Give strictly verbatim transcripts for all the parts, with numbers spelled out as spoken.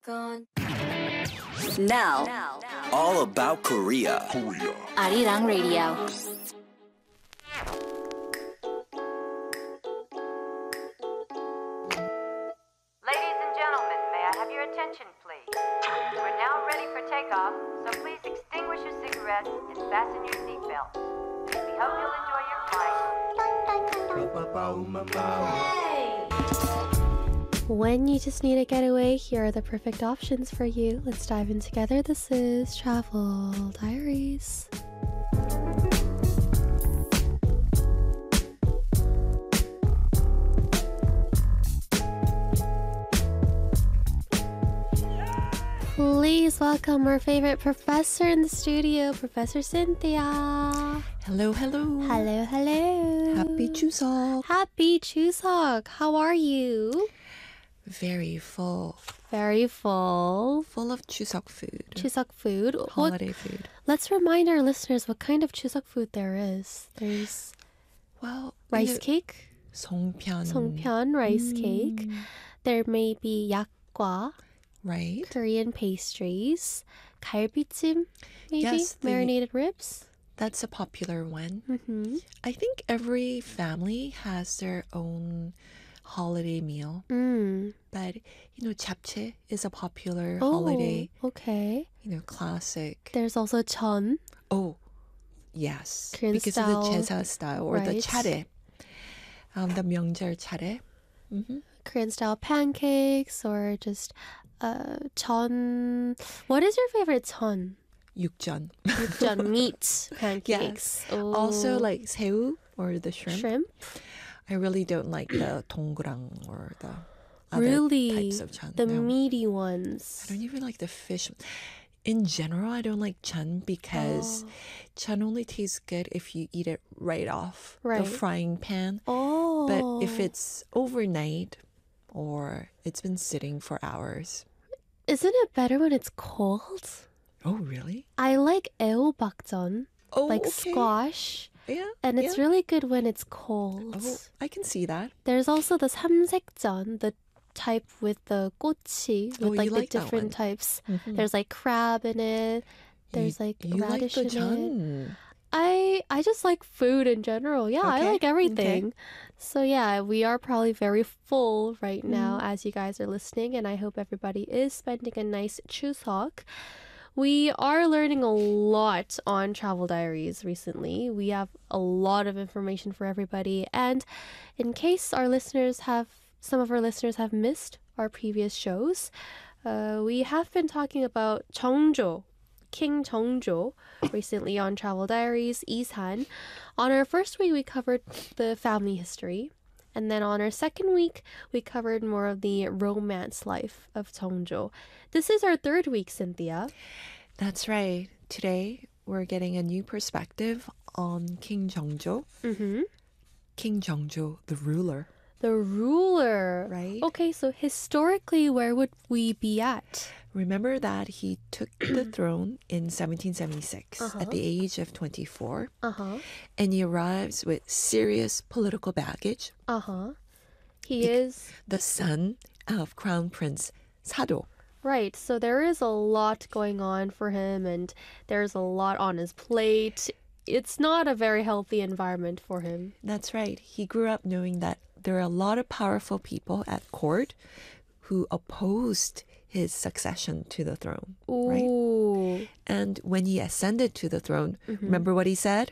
gone. Now, all about Korea. Arirang Radio. Ladies and gentlemen, may I have your attention, please? We're now ready for takeoff, so please extinguish your cigarettes and fasten your seatbelts. We hope you'll enjoy your flight. When you just need a getaway, here are the perfect options for you. Let's dive in together. This is Travel Diaries. Please welcome our favorite professor in the studio, Professor Cynthia. Hello, hello. Hello, hello. Happy Chuseok. Happy Chuseok. How are you? Very full. Very full. Full of Chuseok food. Chuseok food. Holiday what, food. Let's remind our listeners what kind of Chuseok food there is. There's well, rice you know, cake. Songpyeon. Songpyeon rice Mm. cake. There may be yakgwa. Right. Korean pastries. 갈비찜, maybe? Yes, the- Marinated ribs. That's a popular one. Mm-hmm. I think every family has their own holiday meal. Mm. But, you know, japchae is a popular Oh, holiday, okay. you know, classic. There's also 전. Oh, yes. Korean because style, of the 제사 style or the right. 차례. Um, the 명절 차례. Mm-hmm. Korean style pancakes or just uh, 전. What is your favorite 전? 육전. 육전 meat pancakes. Oh. Also like 새우 or the shrimp. shrimp. I really don't like the 동그랑 or the other Really? types of chan. The no. meaty ones. I don't even like the fish. In general, I don't like chan because Oh. chan only tastes good if you eat it right off Right. the frying pan. Oh. But if it's overnight or it's been sitting for hours. Isn't it better when it's cold? Oh, really? I like 애호박전, Oh, like okay. squash. Yeah. And it's yeah. really good when it's cold. Oh, I can see that. There's also the 삼색전, the type with the 꼬치, with Oh, like you the like that different one. types. Mhm. There's like crab in it. There's you, like you like radish the in it. chan. I I just like food in general. Yeah, I Okay, like everything. So yeah, we are probably very full right now Mm. as you guys are listening, and I hope everybody is spending a nice Chuseok. We are learning a lot on Travel Diaries recently. We have a lot of information for everybody, and in case our listeners have some of our listeners have missed our previous shows, uh, we have been talking about Jeongjo, King Jeongjo, recently on Travel Diaries, Isan. On our first week, we covered the family history. And then on our second week, we covered more of the romance life of Jeongjo. This is our third week, Cynthia. That's right. Today, we're getting a new perspective on King Jeongjo. Mm-hmm. King Jeongjo, the ruler. The ruler. Right. Okay, so historically, where would we be at? Remember that he took the throne in seventeen seventy-six Uh-huh. at the age of twenty-four, Uh-huh. and he arrives with serious political baggage. Uh-huh. He is... The son of Crown Prince Sado. Right, so there is a lot going on for him, and there's a lot on his plate. It's not a very healthy environment for him. That's right. He grew up knowing that there are a lot of powerful people at court who opposed his succession to the throne. Right? Ooh. And when he ascended to the throne, Mm-hmm. remember what he said?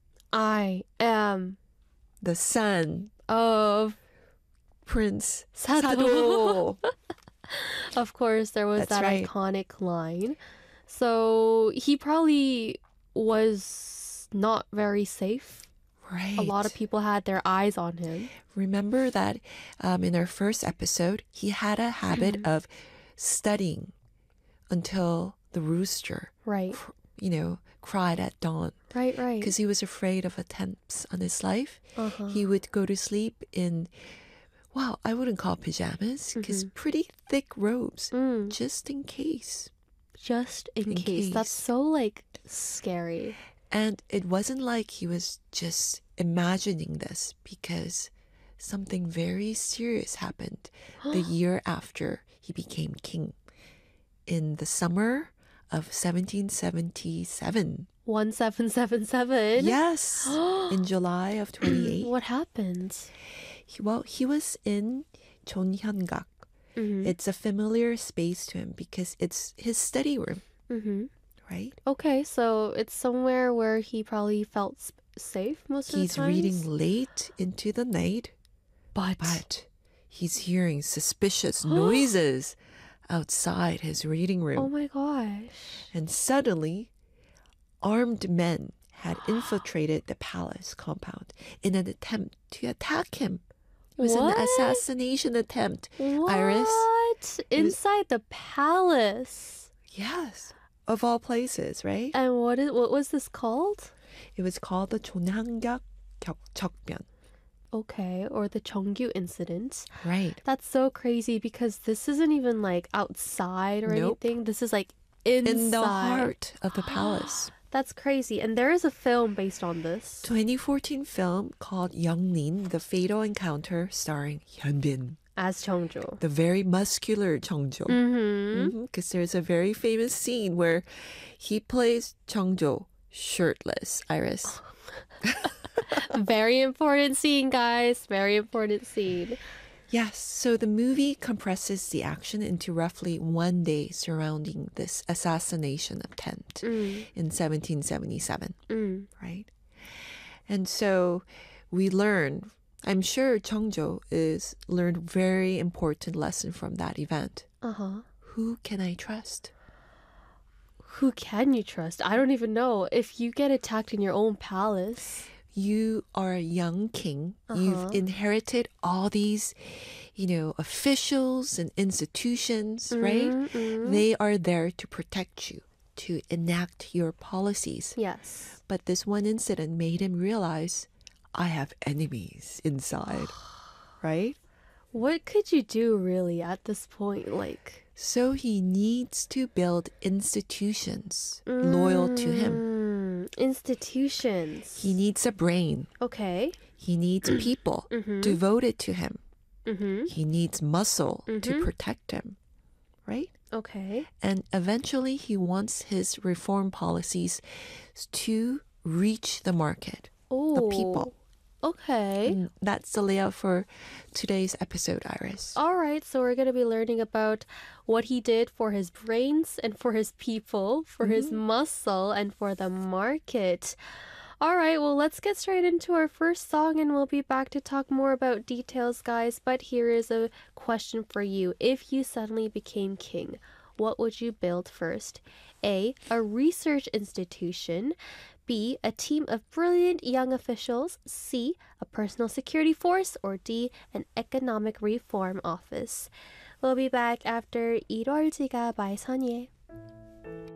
I am The son, of Prince Sado. Sado. Of course, there was That's that right. iconic line. So he probably was not very safe. Right. A lot of people had their eyes on him. Remember that um, in our first episode, he had a habit of studying until the rooster, Right, you know, cried at dawn right, right. because he was afraid of attempts on his life. Uh-huh. He would go to sleep in, wow, I wouldn't call pajamas because pretty thick robes, Mm, just in case. just in, In case. That's case. so, like, scary. And it wasn't like he was just imagining this because something very serious happened the year after he became king. in the summer of seventeen seventy-seven. one seven seven seven? Yes, in July of twenty-eight. What happened? He, well, he was in Chonhyangak. Mm-hmm. It's a familiar space to him because it's his study room, Mm-hmm. right? Okay, so it's somewhere where he probably felt s- safe most He's of the time. reading late into the night, but, but he's hearing suspicious noises outside his reading room. oh my gosh. And suddenly, armed men had infiltrated the palace compound in an attempt to attack him. It was What? an assassination attempt. What? Iris? was- Inside the palace. Yes, of all places, right? And what is what was this called? It was called the Chonhyangak 적변. Okay, or the Cheongju incident. Right. That's so crazy because this isn't even like outside or Nope. anything. This is like inside. In the heart of the palace. That's crazy. And there is a film based on this. twenty fourteen film called Youngnin, The Fatal Encounter, starring Hyunbin, As Cheongju. the very muscular Cheongjo. Mm-hmm. Because there's a very famous scene where he plays Cheongjo shirtless, Iris. Very important scene, guys. Very important scene. Yes, so the movie compresses the action into roughly one day surrounding this assassination attempt Mm. in seventeen seventy-seven, Mm. right? And so we learn, I'm sure Cheongjo is learned very important lesson from that event. Uh-huh. Who can I trust? Who can you trust? I don't even know. If you get attacked in your own palace. You are a young king. Uh-huh. You've inherited all these, you know, officials and institutions, right? Mm-mm. They are there to protect you, to enact your policies. Yes. But this one incident made him realize, I have enemies inside, right? What could you do really at this point? Like, So he needs to build institutions loyal to him. Mm, institutions. He needs a brain. Okay. He needs people devoted to him. Mm-hmm. He needs muscle to Mhm. protect him, right? Okay. And eventually he wants his reform policies to reach the market, Oh. the people. Okay. And that's the layout for today's episode, Iris. All right, so we're going to be learning about what he did for his brains and for his people, for his muscle, and for the market. All right, well, let's get straight into our first song and we'll be back to talk more about details, guys. But here is a question for you. If you suddenly became king, what would you build first? A, a research institution. B, a team of brilliant young officials. C, a personal security force. Or D, an economic reform office. We'll be back after 이월지가 by Sonye.